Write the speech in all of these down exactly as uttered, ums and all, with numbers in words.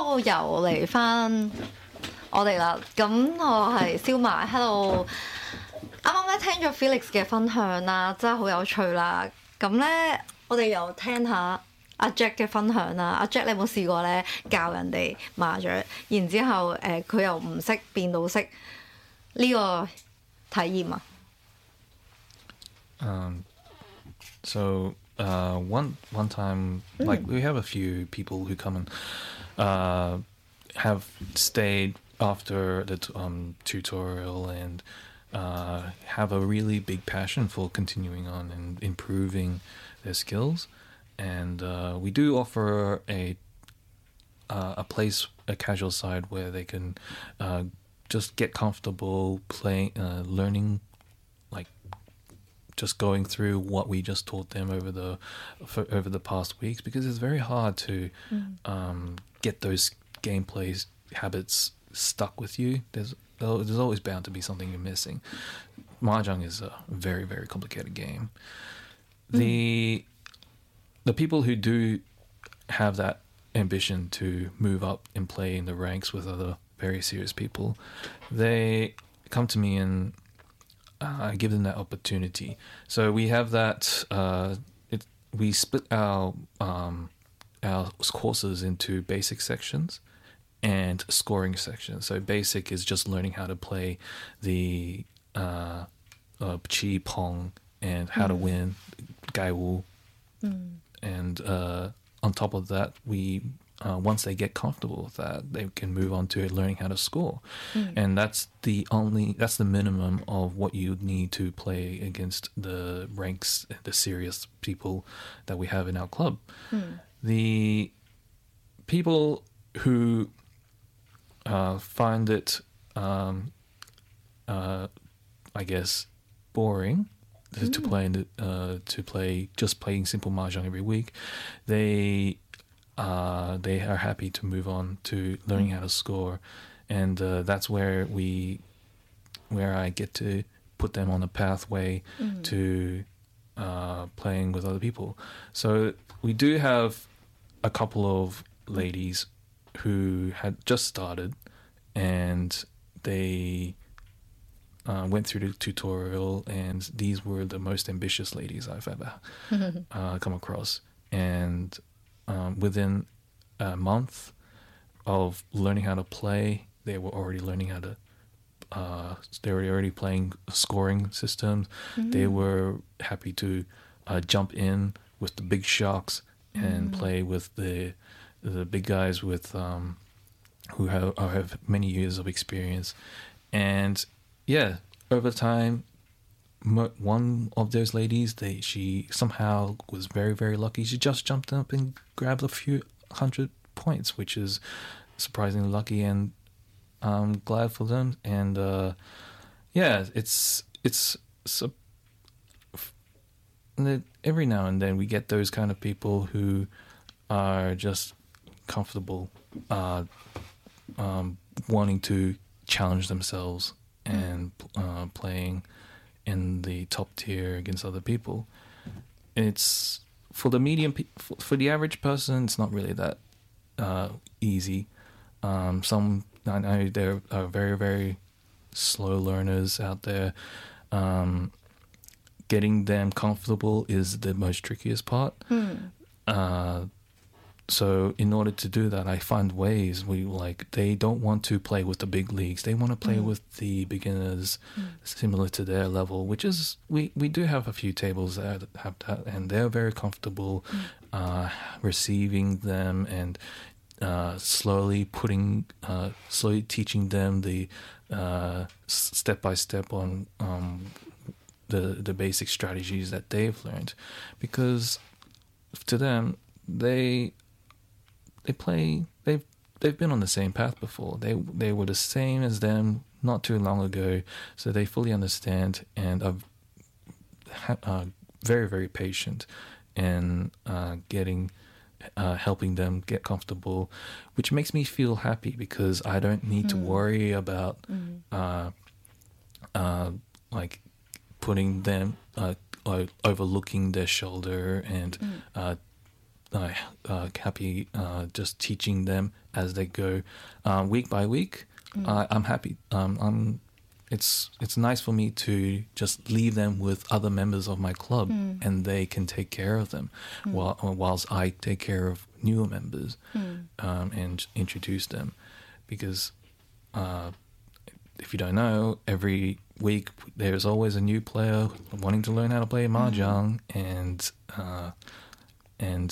Hello，又嚟翻我哋啦。咁我係燒賣，Hello。啱啱咧聽咗 Felix 嘅分享啦，真係好有趣啦。咁咧，我哋又聽下阿 Jack 嘅分享啦。阿 Jack，你有冇試過咧教人哋麻雀，然之後誒佢、呃、又唔識變到識呢個體驗啊？ Um, so uh, one one time, mm. like we have a few people who come and uh, have stayed after the t- um, tutorial and uh, have a really big passion for continuing on and improving their skills. And uh, we do offer a uh, a place, a casual side where they can uh, just get comfortable playing, uh, learning, like. Just going through what we just taught them over the for, over the past weeks, because it's very hard to mm. um, get those gameplay habits stuck with you. There's there's always bound to be something you're missing. Mahjong is a very very complicated game. Mm. The the people who do have that ambition to move up and play in the ranks with other very serious people, they come to me and Uh, give them that opportunity. So we have that. Uh, it, we split our um, our courses into basic sections and scoring sections. So basic is just learning how to play the uh, uh, chi pong and how mm. to win gai wu, mm. and uh, on top of that, we. Uh, once they get comfortable with that, they can move on to learning how to score, mm. and that's the only that's the minimum of what you need to play against the ranks, the serious people that we have in our club. Mm. The people who uh, find it, um, uh, I guess, boring mm. to play in the, uh, to play just playing simple mahjong every week, they. Uh, they are happy to move on to learning how to score, and uh, that's where we, where I get to put them on a pathway mm. to uh, playing with other people. So we do have a couple of ladies who had just started, and they uh, went through the tutorial, and these were the most ambitious ladies I've ever uh, come across, and. Um, within a month of learning how to play, they were already learning how to. Uh, they were already playing scoring systems. Mm. They were happy to uh, jump in with the big sharks and mm. play with the the big guys with um, who have, have many years of experience. And yeah, over time. One of those ladies, they she somehow was very, very lucky. She just jumped up and grabbed a few hundred points, which is surprisingly lucky, and I'm glad for them. And uh, yeah, it's it's so, every now and then we get those kind of people who are just comfortable, uh, um, wanting to challenge themselves and uh, playing. In the top tier against other people. It's for the medium pe- for the average person, it's not really that uh, easy. Um, some I know there are very very slow learners out there. Um, getting them comfortable is the most trickiest part. Mm. Uh, so in order to do that, I find ways. We like they don't want to play with the big leagues. They want to play mm. with the beginners, mm. similar to their level. Which is we, we do have a few tables that have that, and they're very comfortable mm. uh, receiving them and uh, slowly putting, uh, slowly teaching them the uh, step by step on um, the the basic strategies that they've learned, because to them they. They play. They've they've been on the same path before. They they were the same as them not too long ago, so they fully understand and are uh, very very patient in uh, getting uh, helping them get comfortable, which makes me feel happy because I don't need mm. to worry about mm. uh, uh, like putting them uh, overlooking their shoulder and. Mm. Uh, uh, uh, happy uh, just teaching them as they go, uh, week by week. Mm. Uh, I'm happy. Um, I'm. It's it's nice for me to just leave them with other members of my club, mm. and they can take care of them, mm. while whilst I take care of newer members, mm. um, and introduce them, because uh, if you don't know, every week there's always a new player wanting to learn how to play mahjong, mm. and uh, and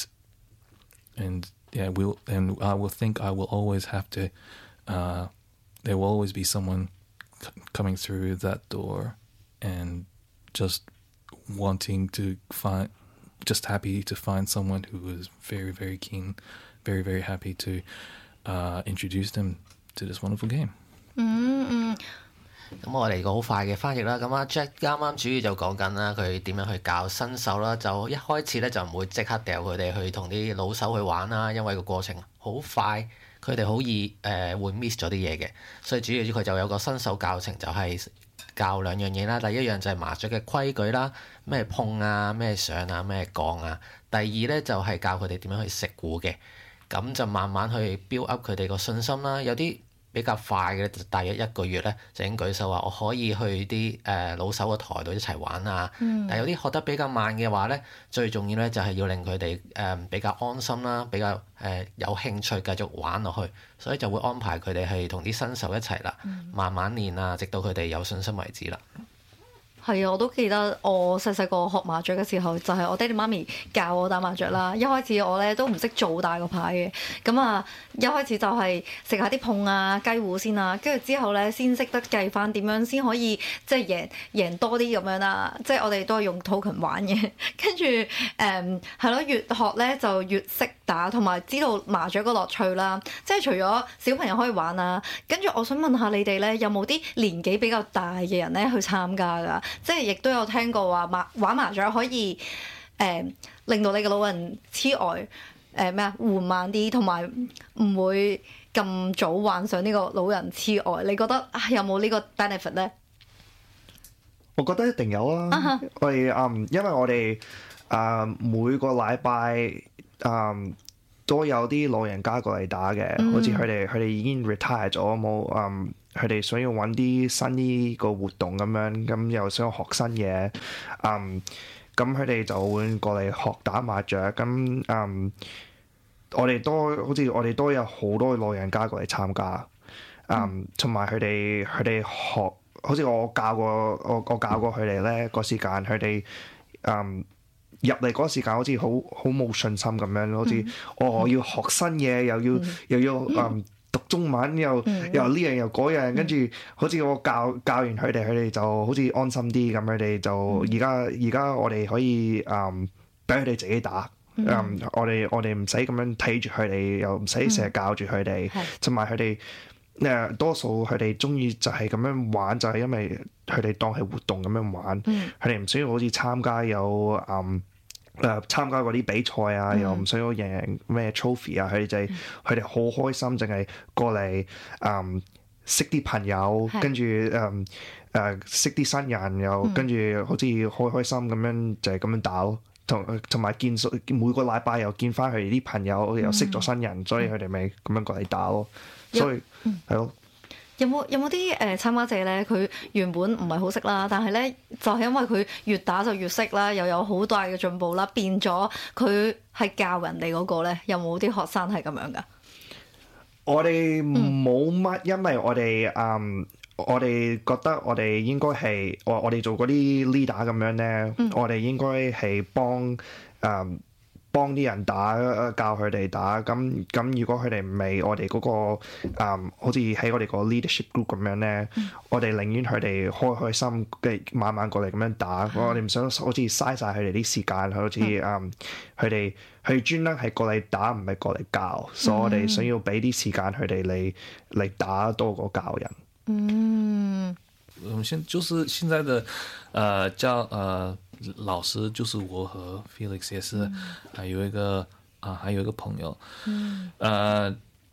and yeah, we'll and I will think I will always have to. Uh, there will always be someone coming through that door and just wanting to find, just happy to find someone who is very, very keen, very, very happy to uh, introduce them to this wonderful game. 嗯嗯，咁我嚟個好快嘅翻譯啦。咁阿 Jack 啱啱主要就講緊啦，佢點樣去教新手啦。就一開始咧就唔會即刻掉佢哋去同啲老手去玩啦，因為個過程好快。佢哋好易誒、呃、會 miss 咗啲嘢嘅，所以主要佢就有個新手教程，就係教兩樣嘢啦。第一樣就係麻雀嘅規矩啦，咩碰啊，咩上啊，咩槓啊。第二咧就係教佢哋點樣去食糊嘅，咁就慢慢去 build up 佢哋個信心啦。有啲比較快嘅，大約一個月咧就已經舉手話我可以去啲誒、呃、老手嘅台度一齊玩啊。嗯、但係有啲學得比較慢嘅話咧，最重要咧就係要令佢哋誒比較安心啦，比較誒、呃、有興趣繼續玩落去，所以就會安排佢哋係同啲新手一齊啦，嗯、慢慢練啊，直到佢哋有信心為止啦。 係啊，我都記得我細細個學麻雀嘅時候，就係、是、我爹哋媽咪教我打麻雀啦。一開始我咧都唔識做大個牌嘅，咁啊一開始就係食下啲碰啊雞糊先啦，跟住之後咧先識得計翻點樣先可以即係贏贏多啲咁樣啦。即係我哋都係用 token 玩嘅，跟住誒係咯，越學咧就越識打，同埋知道麻雀個樂趣啦。即係除咗小朋友可以玩啊，跟住我想問下你哋咧，有冇啲年紀比較大嘅人咧去參加㗎？即係亦都有聽過話麻玩麻雀可以誒、呃、令到你嘅老人痴呆誒咩啊緩慢啲，同埋唔會咁早患上呢個老人痴呆。你覺得啊有冇呢個 benefit 咧？ 我覺得一定有啊！ uh huh. 我哋嗯，因為我哋誒、嗯、每個禮拜誒都有啲老人家過嚟打嘅，嗯、好似佢哋佢哋已經 retire 咗冇嗯。佢哋想要揾啲新啲個活動咁樣，咁又想學新嘢，嗯，咁佢哋就會過嚟學打麻雀，咁嗯，我哋都好似我哋都有好多老人家過嚟參加，嗯，同埋佢哋佢哋學，好似我教過我我教過佢哋咧個時間，佢哋嗯入嚟嗰時間好似好好冇信心咁樣，好似、嗯、我要學新嘢，又要、嗯、又要嗯。讀中文又、嗯、又呢樣又嗰樣，跟住、嗯、好似我教教完佢哋，佢哋就好似安心啲咁。佢哋就而家而家我哋可以誒俾佢哋自己打，誒、嗯、我哋我哋唔使咁樣睇住佢哋，又唔使成日教住佢哋，同埋佢哋誒多數佢哋中意就係咁樣玩，就係、是、因為佢哋當係活動咁樣玩，佢哋唔需要好似參加有誒。嗯誒、呃、參加嗰啲比賽啊，嗯、又唔需要贏咩 trophy 啊，佢哋就係佢哋好開心，淨係過嚟誒、嗯、識啲朋友，是跟住誒誒識啲新人，又、嗯、跟住好似開開心咁樣就係咁樣打咯，同同埋見每個禮拜又見翻佢哋啲朋友，又識咗新人，嗯、所以佢哋咪咁樣過嚟打咯，嗯、所以係咯。 有冇有冇啲誒參加者咧？佢原本唔係好識啦，但係咧就係因為佢越打就越識啦，又有好大嘅進步啦，變咗佢係教人哋嗰個咧。有冇啲學生係咁樣噶？ 我哋冇乜，因為我哋嗯，我哋覺得我哋應該係我我哋做嗰啲 leader 咁樣咧，嗯、我哋應該係幫誒。幫啲人打，教佢哋打，咁咁如果佢哋唔係我哋嗰、那個誒、嗯，好似喺我哋個 leadership group 咁樣咧，嗯、我哋寧願佢哋開開心嘅慢慢過嚟咁樣打，嗯、我哋唔想好似嘥晒佢哋啲時間，好似誒佢哋佢專登係過嚟打，唔係過嚟教，嗯、所以我哋想要俾啲時間佢哋嚟嚟打多過教人。 嗯， 我現就是現在的，呃教呃。老師就是我和 Felix 也是，嗯、還有一個啊，還有一個朋友，嗯，呃，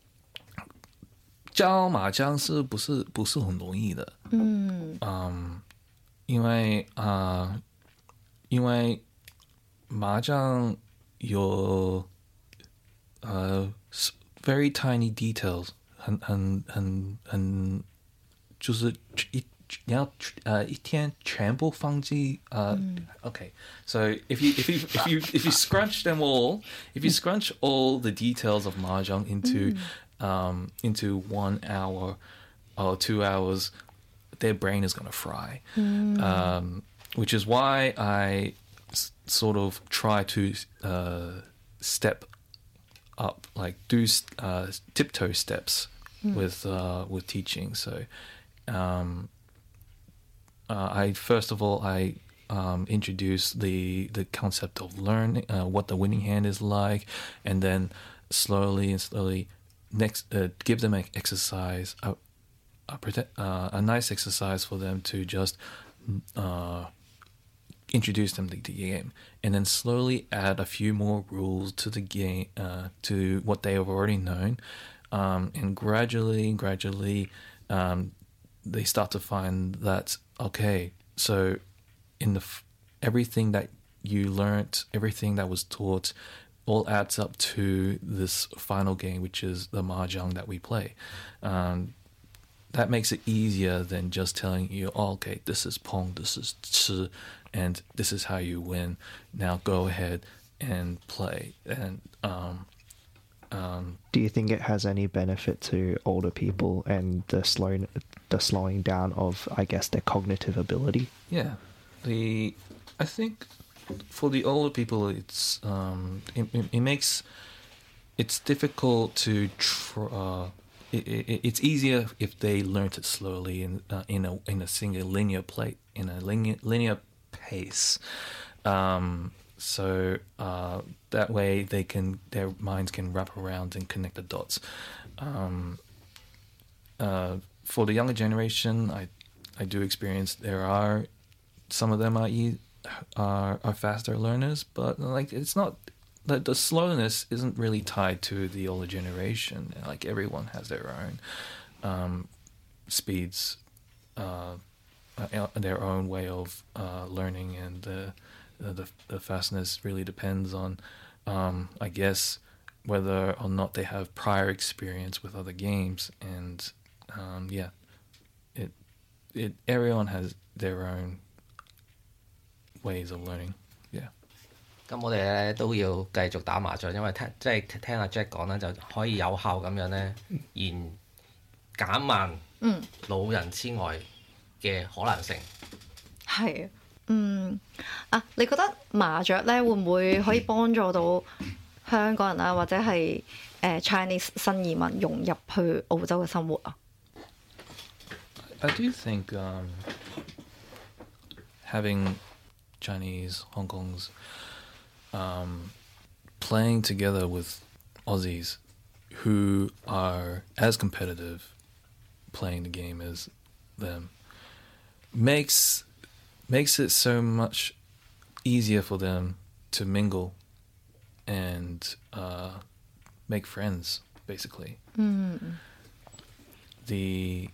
教麻將是不是不是很容易的？嗯，嗯，因為啊、呃，因為麻將有 uh, s- very tiny details，很很很很，就是一你要呃一天全部放进呃、嗯、okay. So if you if you if you if you scrunch them all, if you scrunch all the details of mahjong into mm. um into one hour or two hours, their brain is gonna fry. Mm. Um, which is why I s- sort of try to uh, step up, like do uh, tiptoe steps mm. with uh, with teaching. So, um, uh, I first of all I um, introduce the the concept of learning, uh, what the winning hand is like, and then slowly and slowly next uh, give them an exercise, a a, protect, uh, a nice exercise for them to just. Uh, introduce them to the game, and then slowly add a few more rules to the game, uh, to what they have already known, um, and gradually, gradually, um, they start to find that okay, so in the f- everything that you learnt, everything that was taught, all adds up to this final game, which is the mahjong that we play. Um, that makes it easier than just telling you, oh, okay, this is pong, this is chi, and this is how you win. Now go ahead and play. And um, um, do you think it has any benefit to older people and the slowing, the slowing down of, I guess, their cognitive ability? Yeah, the I think for the older people, it's um, it, it, it makes it's difficult to tr- uh, it, it, it's easier if they learnt it slowly in uh, in a in a single linear plate in a linear linear pace, um, so uh, that way they can their minds can wrap around and connect the dots. Um, uh, for the younger generation, I I do experience there are some of them are e- are, are faster learners, but like it's not. The, the slowness isn't really tied to the older generation. Like everyone has their own um, speeds, uh, uh, their own way of uh, learning, and the, the the fastness really depends on, um, I guess, whether or not they have prior experience with other games. And um, yeah, it it everyone has their own ways of learning. Yeah. 咁我哋咧都要繼續打麻雀，因為聽即係聽阿 Jack 講咧，就可以有效咁樣咧延減慢老人痴呆嘅可能性。 係啊，嗯啊，你覺得麻雀咧會唔會可以幫助到香港人啊，或者係誒 Chinese 新移民融入去澳洲嘅生活啊？ I do think um, having Chinese, Hong Kong's Um, playing together with Aussies who are as competitive playing the game as them makes makes it so much easier for them to mingle and uh, make friends, basically. Mm. The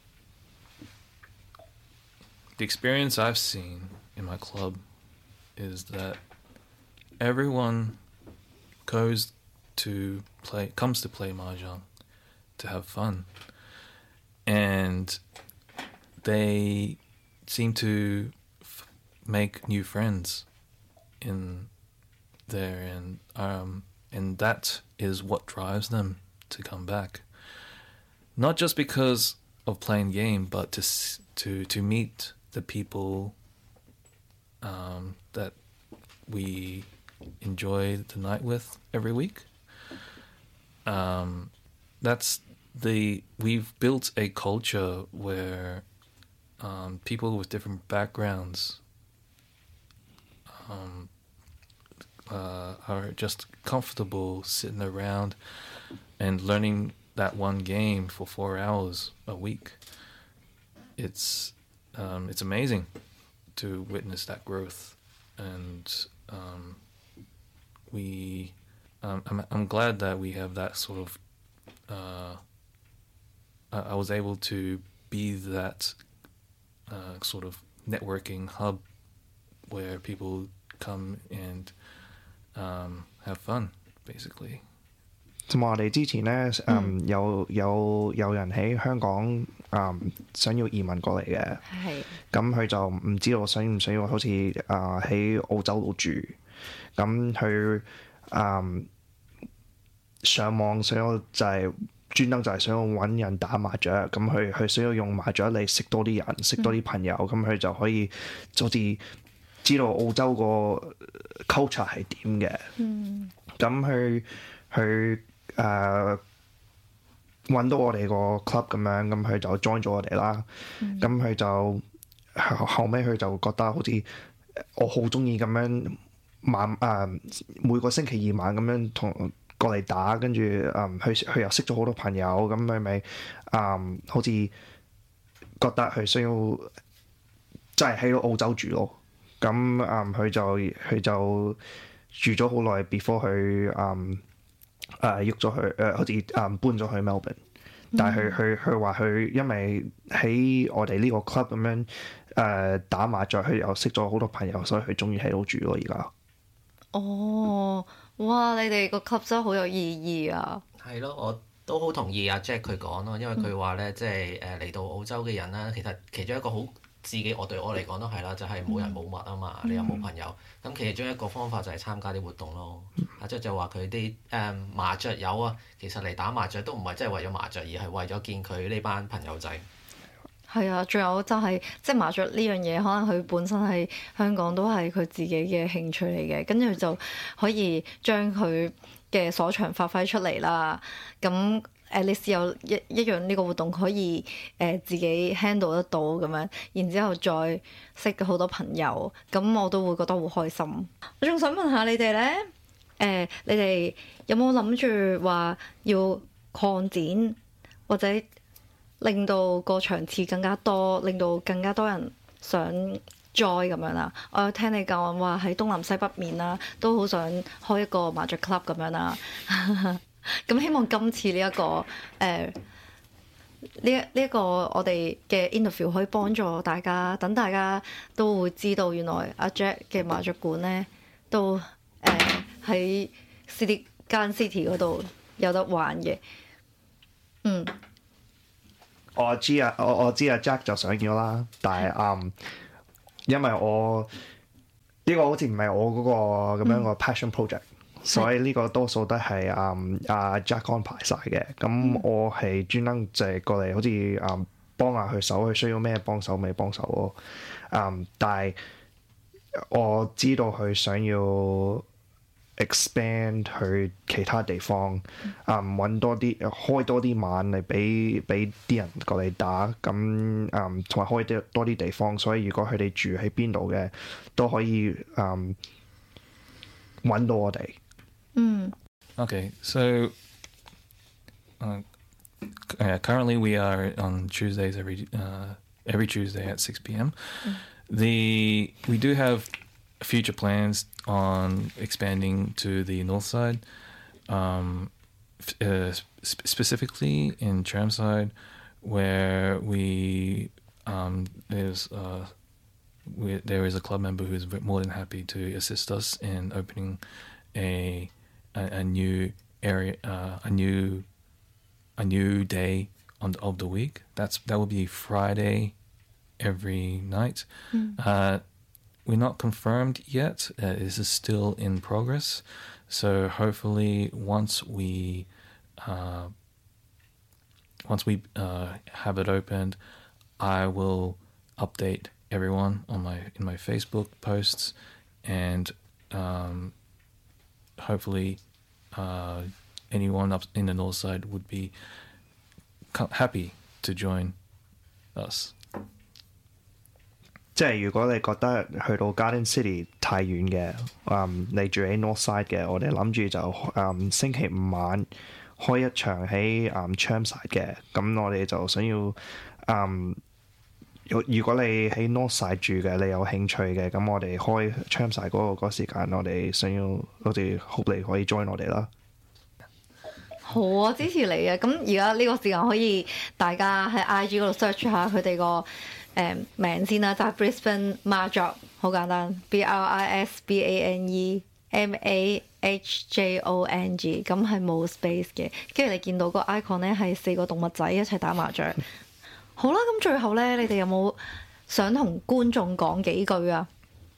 the experience I've seen in my club is that everyone goes to play, comes to play mahjong to have fun, and they seem to f- make new friends in there, and um, and that is what drives them to come back. Not just because of playing game, but to to to meet the people um, that we enjoy the night with every week. Um, that's the we've built a culture where um, people with different backgrounds um, uh, are just comfortable sitting around and learning that one game for four hours a week. It's um, it's amazing to witness that growth, and um, we um, I'm I'm glad that we have that sort of uh, I, I was able to be that uh, sort of networking hub where people come and um, have fun, basically. 同埋我哋之前咧，誒、嗯、有有有人喺香港誒、嗯、想要移民過嚟嘅， 係咁佢就唔知道想唔想要好似誒喺澳洲度住，咁佢誒上網想要就係、是、專登就係想要揾人打麻雀，咁佢佢想要用麻雀嚟識多啲人，識多啲朋友，咁佢、嗯、就可以好似知道澳洲個 culture 係點嘅。嗯，咁佢佢誒揾到我哋個 club 咁樣，咁佢就 join 咗我哋啦。咁佢、嗯、就後尾佢就覺得好似我好中意咁樣晚誒、呃、每個星期二晚咁樣同過嚟打，跟住誒佢佢又識咗好多朋友，咁佢咪誒好似覺得佢需要真係喺到澳洲住咯。咁誒佢就佢就住咗好耐 before 佢誒誒喐咗佢誒好似誒搬咗去 Melbourne，嗯、但係佢佢佢話佢因為喺我哋呢個 club 咁樣誒、呃、打麻雀，佢又識咗好多朋友，所以佢中意喺度住咯而家。 哦，哇！你哋個 club 真係好有意義啊！ 係咯，我都好同意阿 Jack 佢講咯，因為佢話咧，即係誒嚟到澳洲嘅人啦，其實其中一個好自己，我對我嚟講都係啦，就係、是、冇人冇物啊嘛，嗯、你又冇朋友，咁其中一個方法就係參加啲活動咯。阿 Jack 就話佢啲誒麻雀友啊，其實嚟打麻雀都唔係真係為咗麻雀，而係為咗見佢呢班朋友仔。 係啊，仲有就係、是、即係麻雀呢樣嘢，可能佢本身喺香港都係佢自己嘅興趣嚟嘅，跟住就可以將佢嘅所長發揮出嚟啦。咁誒，你試有一一樣呢個活動可以誒、呃、自己 handle 得到咁樣，然之後再識好多朋友，咁我都會覺得好開心。我仲想問下你哋咧，誒、呃，你哋有冇諗住話要擴展或者令到個場次更加多，令到更加多人想 join 咁樣啦？我有聽你講話喺東南西北面啦，都好想開一個麻雀 club 咁樣啦。咁希望今次呢、這、一個誒呢一呢一個我哋嘅 interview 可以幫助大家，等大家都會知道原來阿 Jack 嘅麻雀館咧都誒喺 City Garden City 嗰度有得玩嘅。嗯。 我知啊，我我知啊 Jack 就想要啦，但係嗯，um, 因為我呢、這個好似唔係我嗰個咁樣個 passion project，、嗯、所以呢個多數都係嗯阿 Jack 安排晒嘅。咁我係專登就係過嚟，好似嗯幫下佢手，佢需要咩幫手咪幫手咯。嗯，但係我知道佢想要 expand 去其他地方，啊、嗯、揾多啲開多啲晚嚟俾俾啲人過嚟打，咁啊同埋開啲多啲地方，所以如果佢哋住喺邊度嘅都可以啊揾到我哋。 嗯。 Okay, so uh, uh, currently we are on Tuesdays every uh, every Tuesday at six p.m. Mm. The we do have future plans on expanding to the north side, um, uh, sp- specifically in Chermside, where we um, there's uh, we, there is a club member who's more than happy to assist us in opening a a, a new area, uh, a new a new day on the, of the week. That's that will be Friday every night. Mm. Uh, We're not confirmed yet. Uh, this is still in progress. So hopefully, once we uh, once we uh, have it opened, I will update everyone on my in my Facebook posts, and um, hopefully, uh, anyone up in the north side would be happy to join us. 即係如果你覺得去到 Garden City 太遠嘅，嗯，你住喺 North Side 嘅，我哋諗住就嗯星期五晚開一場喺嗯 Chermside 嘅，咁我哋就想要嗯，如果你喺 North Side 住嘅，你有興趣嘅，咁我哋開 Chermside 嗰個嗰個時間，我哋想要我哋 hope 你可以 join 我哋啦。 好啊，支持你啊！咁而家呢個時間可以大家喺 I G 嗰度 search 下佢哋個誒名先啦，就係 Brisbane Mahjong，好簡單 ，B R I S B A N E M A H J O N G， 咁係冇 space 嘅。跟住你見到個 icon 咧係四個動物仔一齊打麻雀。好啦，咁最後咧，你哋有冇想同觀眾講幾句啊？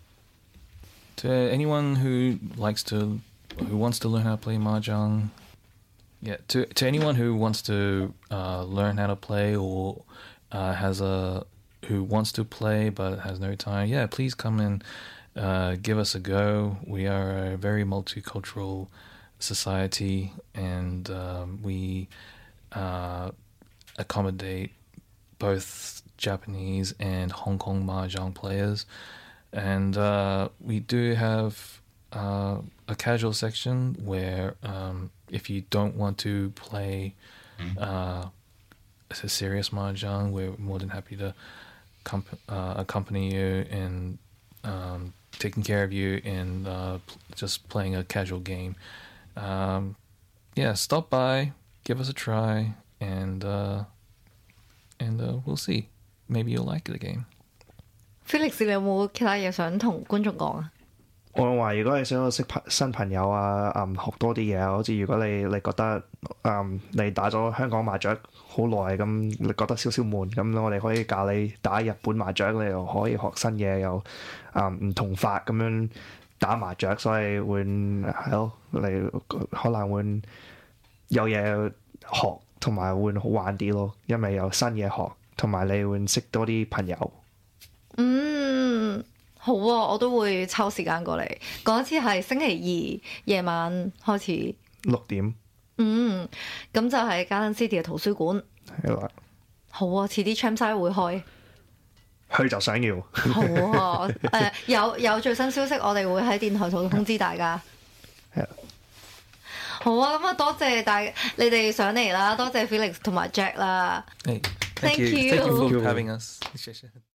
To anyone who likes to, who wants to learn how to play mahjong, yeah, to to anyone who wants to uh, learn how to play or uh, has a who wants to play but has no time, yeah, please come and uh, give us a go. We are a very multicultural society, and um, we uh, accommodate both Japanese and Hong Kong mahjong players. And uh, we do have uh, a casual section where um, if you don't want to play uh, a serious mahjong, we're more than happy to comp- uh, accompany you in um, taking care of you in uh, pl- just playing a casual game. Um, yeah, stop by, give us a try, and uh, and uh, we'll see. Maybe you'll like the game. Felix， 你有冇其他嘢想同觀眾講啊？ 我話如果你想識朋新朋友啊，嗯，學多啲嘢，好似如果你你覺得嗯你打咗香港麻雀好耐，咁你覺得少少悶，咁我哋可以教你打日本麻雀，你又可以學新嘢，又嗯唔同法咁樣打麻雀，所以會係咯，你可能會有嘢學，同埋會好玩啲咯，因為有新嘢學，同埋你會識多啲朋友。 嗯，好啊，我都會抽時間過嚟。嗰次係星期二夜晚開始， 六點。 嗯，咁就係 Garden City 嘅圖書館。 係啦。 好啊，遲啲 Chamside 會開。 去就想要。 好啊，誒、呃、有有最新消息，我哋會喺電台度通知大家。 係啊。 好啊，咁啊多謝大你哋上嚟啦，多謝 Felix 同埋 Jack 啦。 Hey, thank, Thank you. you. Thank you for having us.